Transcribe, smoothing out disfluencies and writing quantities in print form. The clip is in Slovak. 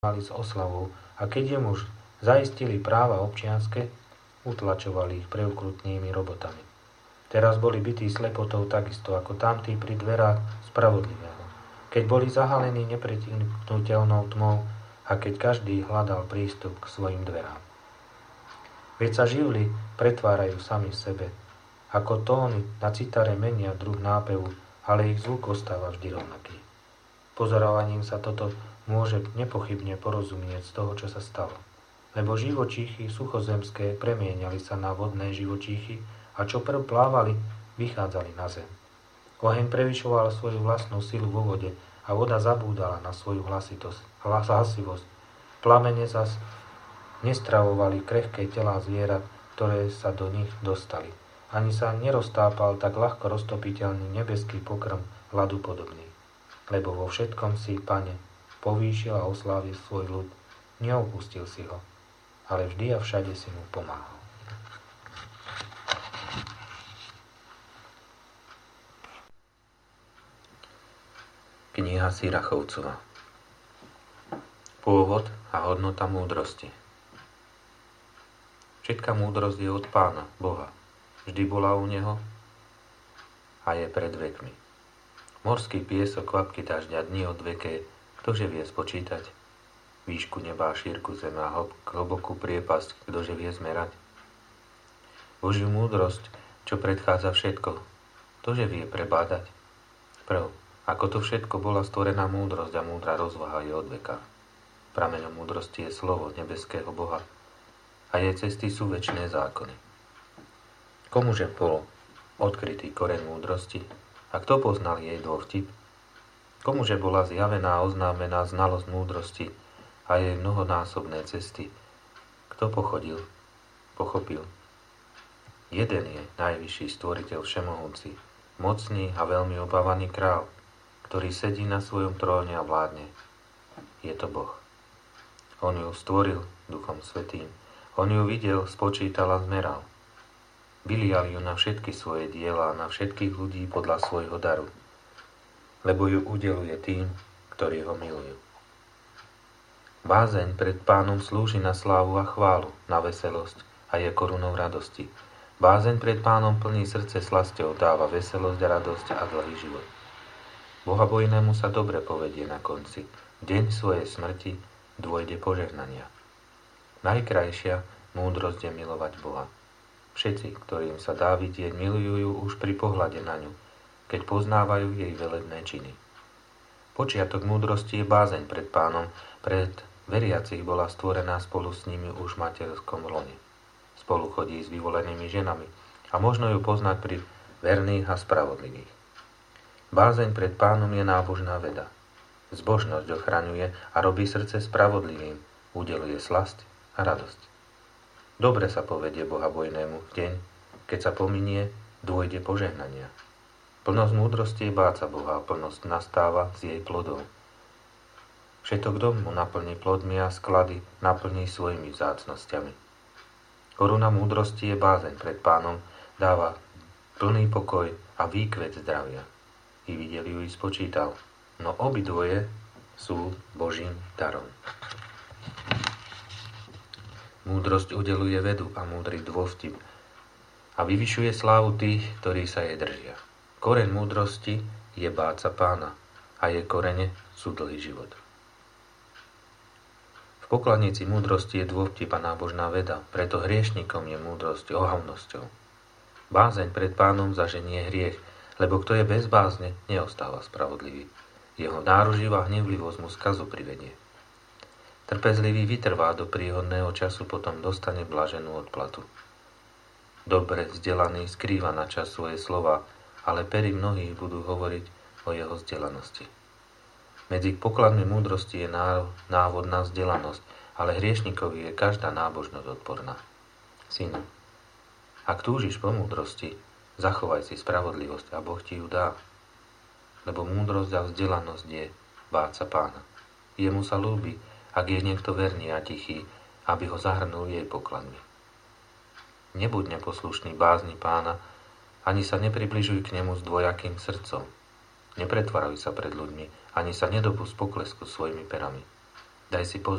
mali s oslavou a keď im už zaistili práva občianske, utlačovali ich preukrutnými robotami. Teraz boli bití slepotou takisto ako tamtí pri dverách spravodlivého, keď boli zahalení nepreniknuteľnou tmou a keď každý hľadal prístup k svojim dverám. Veď sa živly pretvárajú sami v sebe, ako tóny na citare menia druh nápevu, ale ich zvuk ostáva vždy rovnaký. Pozorovaním sa toto môže nepochybne porozumieť z toho, čo sa stalo. Lebo živočíchy suchozemské premieniali sa na vodné živočíchy a čo prv plávali, vychádzali na zem. Oheň prevyšoval svoju vlastnú silu vo vode a voda zabúdala na svoju hlasivosť. Plamene zas nestravovali krehké telá zvierat, ktoré sa do nich dostali. Ani sa neroztápal tak ľahko roztopiteľný nebeský pokrm ľadu podobný. Lebo vo všetkom si, Pane, povýšil a oslávil svoj ľud, neopustil si ho, ale vždy a všade si mu pomáhal. Kniha Sirachovcova. Pôvod a hodnota múdrosti. Všetká múdrosť je od Pána, Boha. Vždy bola u Neho a je pred vekmi. Morský piesok, kvapky dažďa, dni odveké, ktože vie spočítať? Výšku neba a šírku zeme a hlbokú priepasť, ktože vie zmerať? Božiu múdrosť, čo predchádza všetko, ktože vie prebádať? Prv, ako to všetko bola stvorená múdrosť a múdra rozvaha je od veka. Prameňom múdrosti je slovo nebeského Boha a jej cesty sú večné zákony. Komuže bol odkrytý koreň múdrosti a kto poznal jej dôvtip? Komuže bola zjavená a oznámená znalosť múdrosti a jej mnohonásobné cesty? Kto pochopil? Jeden je najvyšší stvoriteľ všemohúci, mocný a veľmi obávaný král, ktorý sedí na svojom tróne a vládne. Je to Boh. On ju stvoril Duchom Svätým. On ju videl, spočítal a zmeral. Vylial ju na všetky svoje diela a na všetkých ľudí podľa svojho daru, lebo ju udeluje tým, ktorí ho milujú. Bázeň pred Pánom slúži na slávu a chválu, na veselosť a je korunou radosti. Bázeň pred Pánom plní srdce slasťou, dáva veselosť a radosť a dlhý život. Bohabojnému sa dobre povedie na konci. Deň svojej smrti dôjde požehnania. Najkrajšia múdrosť je milovať Boha. Všetci, ktorým sa dá vidieť, milujú ju už pri pohľade na ňu, keď poznávajú jej velebné činy. Počiatok múdrosti je bázeň pred Pánom, pred veriacich bola stvorená spolu s nimi už v materskom lone. Spolu chodí s vyvolenými ženami a možno ju poznať pri verných a spravodlivých. Bázeň pred Pánom je nábožná veda. Zbožnosť ochraňuje a robí srdce spravodlivým, udeluje slasť a radosť. Dobre sa povedie bohabojnému v deň, keď sa pominie, dôjde požehnania. Plnosť múdrosti je báť sa Boha a plnosť nastáva z jej plodov. Všetok dom mu naplní plodmi a sklady naplní svojimi vzácnosťami. Koruna múdrosti je bázeň pred Pánom, dáva plný pokoj a výkvet zdravia. I videl ju i spočítal, no obidvoje sú Božím darom. Múdrosť udeluje vedu a múdry dôvtip a vyvyšuje slávu tých, ktorí sa jej držia. Koreň múdrosti je báť sa Pána a jej korene sú dlhý život. V pokladnici múdrosti je dôvtip a nábožná veda, preto hriešnikom je múdrosť ohavnosťou. Bázeň pred Pánom zaženie hriech, lebo kto je bez bázne, neostáva spravodlivý. Jeho náruživá hnevlivosť mu skazu privedie. Trpezlivý vytrvá do príhodného času, potom dostane blaženú odplatu. Dobre vzdelaný skrýva na čas svoje slova, ale pery mnohých budú hovoriť o jeho vzdelanosti. Medzi pokladmi múdrosti je návod na vzdelanosť, ale hriešnikovi je každá nábožnosť odporná. Synu, ak túžiš po múdrosti, zachovaj si spravodlivosť a Boh ti ju dá. Lebo múdrosť a vzdelanosť je báť sa Pána. Jemu sa ľúbi, ak je niekto verný a tichý, aby ho zahrnul jej pokladmi. Nebuď neposlušný bázni Pána, ani sa nepribližuj k nemu s dvojakým srdcom. Nepretvaruj sa pred ľuďmi, ani sa nedopusť poklesku svojimi perami. Daj si pozor